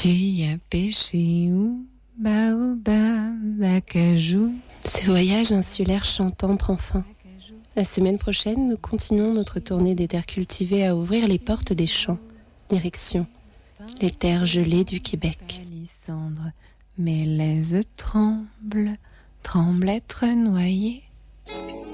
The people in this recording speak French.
Tu y as pêché où? Baobab, acajou. Ce voyage insulaire chantant prend fin. La semaine prochaine, nous continuons notre tournée des terres cultivées à ouvrir les portes des champs. Direction les terres gelées du Québec. Palissandre, mélèze